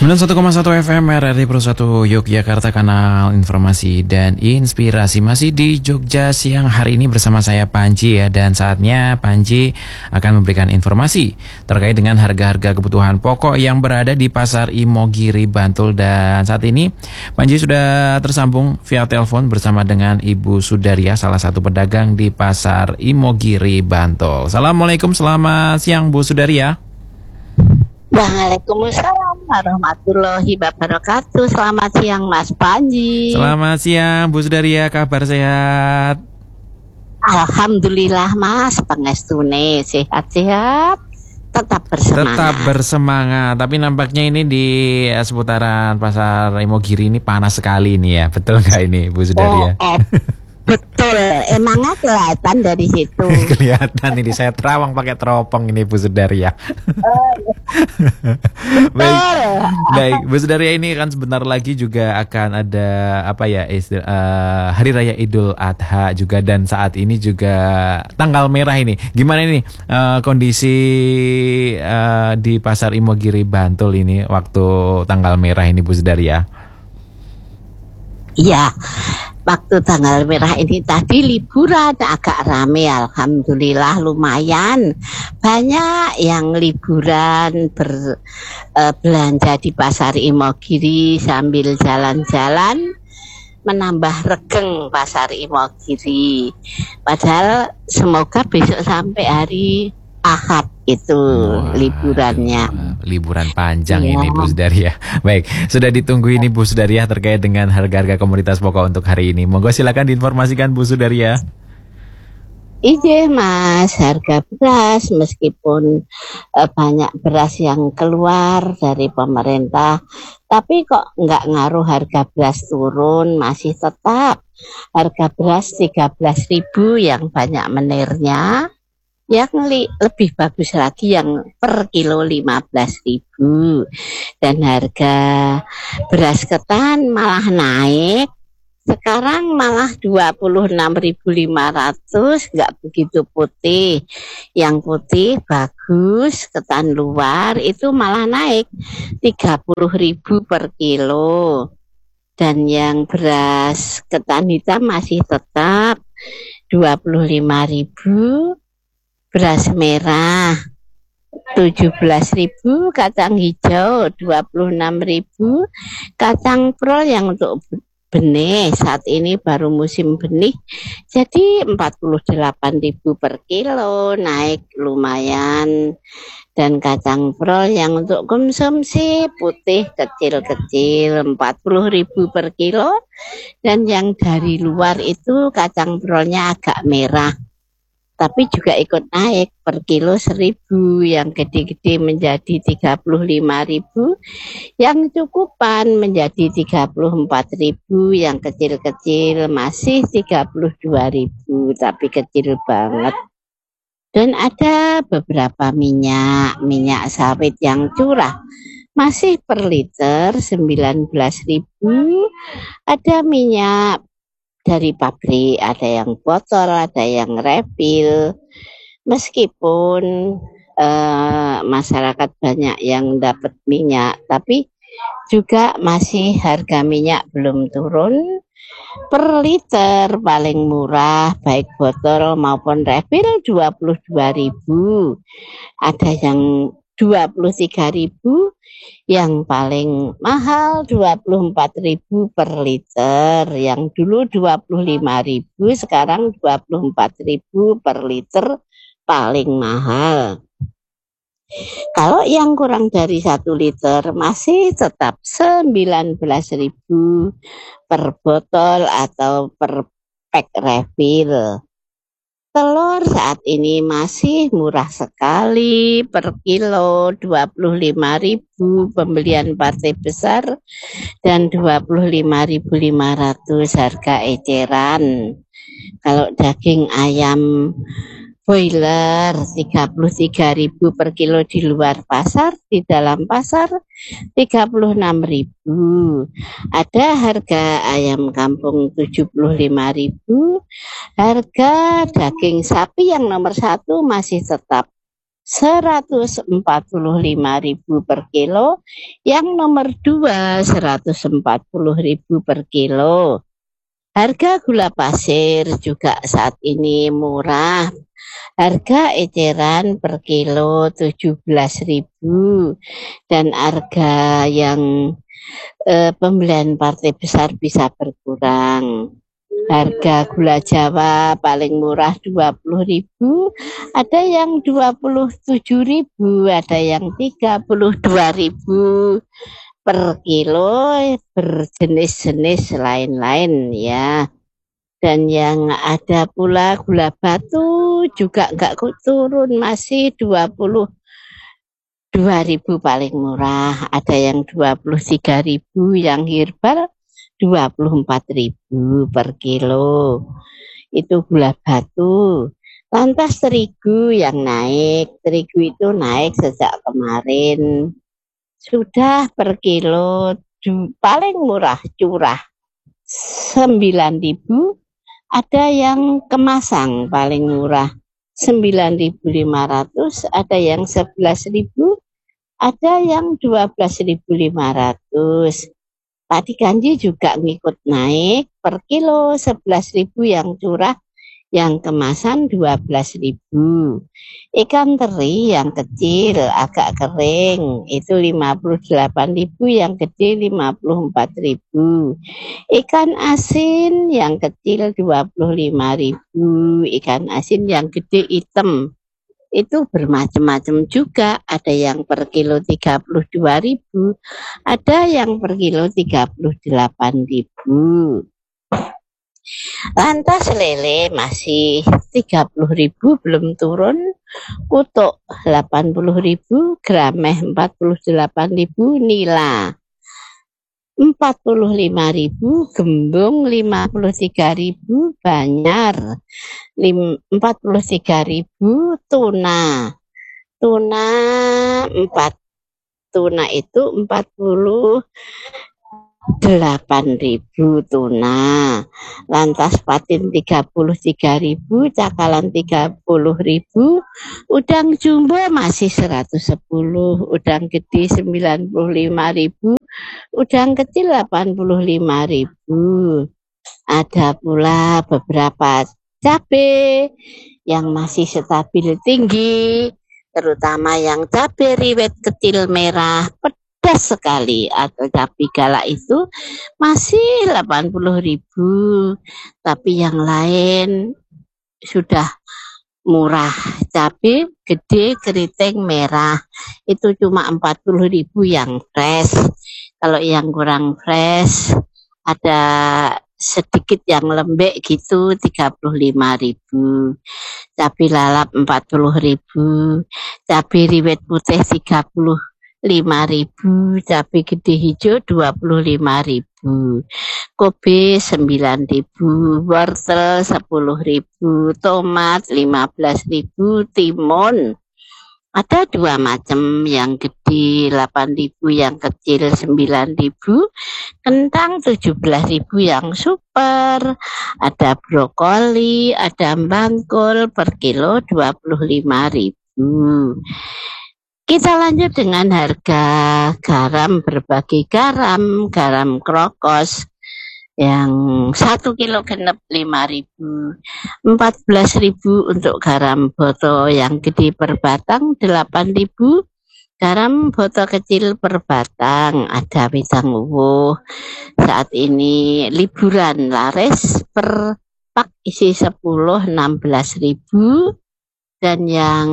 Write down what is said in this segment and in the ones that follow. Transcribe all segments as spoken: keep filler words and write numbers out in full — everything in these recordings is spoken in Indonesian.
sembilan puluh satu koma satu F M R R I Pro satu Yogyakarta, kanal informasi dan inspirasi. Masih di Jogja siang hari ini bersama saya Panji ya. Dan saatnya Panji akan memberikan informasi terkait dengan harga-harga kebutuhan pokok yang berada di Pasar Imogiri, Bantul. Dan saat ini Panji sudah tersambung via telepon bersama dengan Ibu Sudaria, salah satu pedagang di Pasar Imogiri, Bantul. Assalamualaikum, selamat siang Bu Sudaria. Waalaikumsalam warahmatullahi wabarakatuh. Selamat siang Mas Panji. Selamat siang Bu Sudaria, kabar sehat? Alhamdulillah Mas, pangestune sehat-sehat, tetap bersemangat. Tetap bersemangat. Tapi nampaknya ini di seputaran Pasar Imogiri ini panas sekali ini ya. Betul nggak ini Bu Sudaria? Oh, eh, betul, emangnya kelihatan dari situ. Kelihatan ini, saya terawang pakai teropong ini Bu Sudaria. Oh, Baik, baik Bu Sudaria, ini kan sebentar lagi juga akan ada apa ya istil, uh, Hari Raya Idul Adha juga, dan saat ini juga tanggal merah ini. Gimana ini uh, kondisi uh, di Pasar Imogiri, Bantul ini waktu tanggal merah ini Bu Sudaria? iya. Waktu tanggal merah ini tadi liburan agak rame, alhamdulillah lumayan banyak yang liburan ber, eh, belanja di Pasar Imogiri sambil jalan-jalan, menambah regeng Pasar Imogiri. Padahal semoga besok sampai hari Ahad itu Wah, liburannya. aduh, liburan panjang Ya. ini Bu Sudaria. Baik, sudah ditunggu ini Bu Sudaria terkait dengan harga-harga komoditas pokok untuk hari ini. Monggo silakan diinformasikan Bu Sudaria. Iya Mas, harga beras meskipun eh, banyak beras yang keluar dari pemerintah, tapi kok nggak ngaruh harga beras turun, masih tetap harga beras tiga belas ribu yang banyak menirnya. Yang li, lebih bagus lagi yang per kilo lima belas ribu. Dan harga beras ketan malah naik, sekarang malah dua puluh enam ribu lima ratus, nggak begitu putih. Yang putih bagus, ketan luar itu malah naik tiga puluh ribu per kilo. Dan yang beras ketan hitam masih tetap dua puluh lima ribu. Beras merah tujuh belas ribu, kacang hijau dua puluh enam ribu, kacang prol yang untuk benih saat ini baru musim benih jadi empat puluh delapan ribu per kilo, naik lumayan. Dan kacang prol yang untuk konsumsi putih kecil-kecil empat puluh ribu per kilo. Dan yang dari luar itu kacang prolnya agak merah tapi juga ikut naik per kilo seribu, yang gede-gede menjadi tiga puluh lima ribu, yang cukupan menjadi tiga puluh empat ribu, yang kecil-kecil masih tiga puluh dua ribu, tapi kecil banget. Dan ada beberapa minyak, minyak sawit yang curah masih per liter sembilan belas ribu, ada minyak dari pabrik, ada yang botol, ada yang refill. Meskipun eh, masyarakat banyak yang dapat minyak, tapi juga masih harga minyak belum turun. Per liter paling murah baik botol maupun refill dua puluh dua ribu. Ada yang dua puluh tiga ribu, yang paling mahal dua puluh empat ribu per liter. Yang dulu dua puluh lima ribu, sekarang dua puluh empat ribu per liter paling mahal. Kalau yang kurang dari satu liter masih tetap sembilan belas ribu per botol atau per pack refill. Telur saat ini masih murah sekali, per kilo dua puluh lima ribu pembelian partai besar dan dua puluh lima ribu lima ratus harga eceran. Kalau daging ayam boiler tiga puluh tiga ribu per kilo di luar pasar, di dalam pasar tiga puluh enam ribu. Ada harga ayam kampung tujuh puluh lima ribu. Harga daging sapi yang nomor satu masih tetap seratus empat puluh lima ribu per kilo, yang nomor dua seratus empat puluh ribu per kilo. Harga gula pasir juga saat ini murah. Harga eceran per kilo tujuh belas ribu, dan harga yang eh, pembelian partai besar bisa berkurang. Harga gula Jawa paling murah dua puluh ribu, ada yang dua puluh tujuh ribu, ada yang tiga puluh dua ribu per kilo, berjenis-jenis lain-lain ya. Dan yang ada pula gula batu juga enggak turun, masih dua puluh dua ribu paling murah, ada yang dua puluh tiga ribu, yang herbal dua puluh empat ribu per kilo. Itu gula batu. Lantas terigu yang naik, terigu itu naik sejak kemarin. Sudah per kilo paling murah curah sembilan ribu, ada yang kemasan paling murah sembilan ribu lima ratus, ada yang sebelas ribu, ada yang dua belas ribu lima ratus. Padi kanji juga ngikut naik per kilo sebelas ribu yang curah, yang kemasan dua belas ribu. Ikan teri yang kecil agak kering itu lima puluh delapan ribu, yang gede lima puluh empat ribu. Ikan asin yang kecil dua puluh lima ribu, ikan asin yang gede hitam itu bermacam-macam juga, ada yang per kilo tiga puluh dua ribu, ada yang per kilo tiga puluh delapan ribu. Lantas lele masih tiga puluh ribu, belum turun. Kutuk delapan puluh ribu, grameh empat puluh delapan ribu, nila empat puluh lima ribu, gembung lima puluh tiga ribu, banyar empat puluh tiga ribu, tuna tuna empat tuna itu empat puluh delapan ribu tuna. Lantas patin tiga puluh tiga ribu, cakalan tiga puluh ribu, udang jumbo masih seratus sepuluh, udang gede sembilan puluh lima ribu, udang kecil delapan puluh lima ribu. Ada pula beberapa cabai yang masih stabil tinggi, terutama yang cabai riwet kecil merah pedas sekali atau cabai galak itu masih delapan puluh ribu, tapi yang lain sudah murah. Cabai gede keriting merah itu cuma empat puluh ribu yang fresh. Kalau yang kurang fresh ada sedikit yang lembek gitu tiga puluh lima ribu. Cabai lalap empat puluh ribu, cabai riwet putih tiga puluh lima ribu, cabai gede hijau dua puluh lima ribu, kobe sembilan ribu, wortel sepuluh ribu, tomat lima belas ribu, timun ada dua macam, yang gede delapan ribu, yang kecil sembilan ribu, kentang tujuh belas ribu yang super, ada brokoli, ada bangkol per kilo dua puluh lima ribu. Kita lanjut dengan harga garam, berbagai garam, garam krokos yang satu kilo genep lima ribu, empat belas ribu untuk garam boto yang gede per batang delapan ribu, garam boto kecil per batang. Ada wedang uwuh saat ini liburan laris, per pak isi sepuluh enam belas ribu, dan yang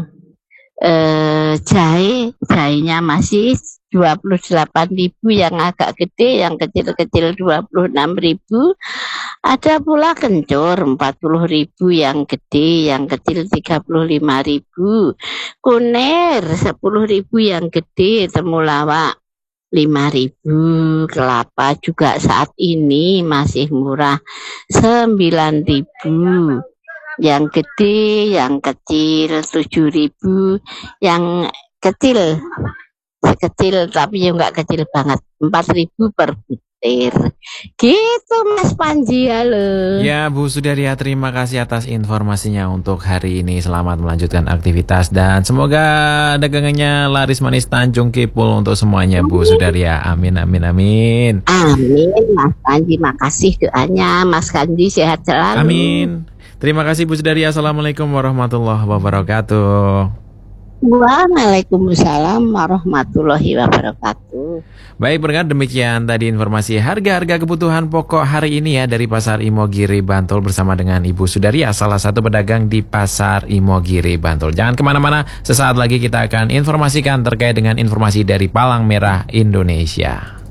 eh, jahe jahenya masih dua puluh delapan ribu yang agak gede, yang kecil-kecil dua puluh enam ribu. Ada pula kencur empat puluh ribu yang gede, yang kecil tiga puluh lima ribu. Kunir sepuluh ribu yang gede, temulawak lima ribu. Kelapa juga saat ini masih murah sembilan ribu. Yang gede, yang kecil tujuh ribu, yang kecil Kecil tapi ya nggak kecil banget, empat ribu per butir. Gitu Mas Panji, halo. Ya Bu Sudaria, terima kasih atas informasinya untuk hari ini. Selamat melanjutkan aktivitas dan semoga dagangannya laris manis Tanjung Kipul untuk semuanya Bu Sudaria. Amin amin amin. Amin Mas Panji, makasih doanya. Mas Kandi sehat selalu. Amin. Terima kasih Bu Sudaria. Assalamualaikum warahmatullahi wabarakatuh. Waalaikumsalam warahmatullahi wabarakatuh. Baik, pendengar, demikian tadi informasi harga-harga kebutuhan pokok hari ini ya dari Pasar Imogiri Bantul bersama dengan Ibu Sudaria, salah satu pedagang di Pasar Imogiri Bantul. Jangan kemana-mana, sesaat lagi kita akan informasikan terkait dengan informasi dari Palang Merah Indonesia.